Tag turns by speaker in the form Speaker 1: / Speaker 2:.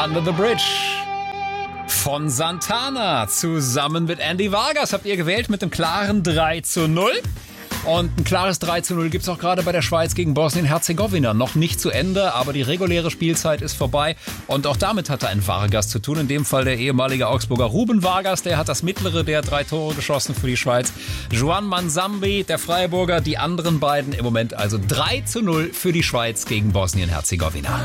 Speaker 1: Under the Bridge von Santana zusammen mit Andy Vargas habt ihr gewählt mit einem klaren 3:0. Und ein klares 3:0 gibt es auch gerade bei der Schweiz gegen Bosnien-Herzegowina. Noch nicht zu Ende, aber die reguläre Spielzeit ist vorbei. Und auch damit hatte ein Vargas zu tun. In dem Fall der ehemalige Augsburger Ruben Vargas. Der hat das mittlere der 3 Tore geschossen für die Schweiz. Juan Manzambi, der Freiburger, die anderen beiden im Moment also 3:0 für die Schweiz gegen Bosnien-Herzegowina.